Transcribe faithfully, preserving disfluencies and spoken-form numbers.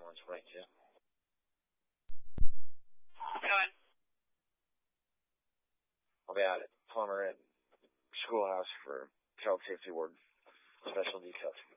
one twenty-two. Go ahead. I'll be out at Plummer at Schoolhouse for Child Safety Ward. Special details.